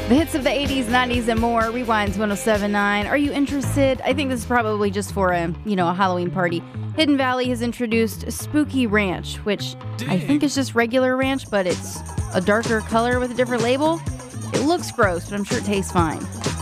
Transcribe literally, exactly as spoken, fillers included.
The hits of the eighties, nineties, and more. Rewinds one oh seven point nine. Are you interested? I think this is probably just for a, you know, a Halloween party. Hidden Valley has introduced Spooky Ranch, which I think is just regular ranch, but it's a darker color with a different label. It looks gross, but I'm sure it tastes fine.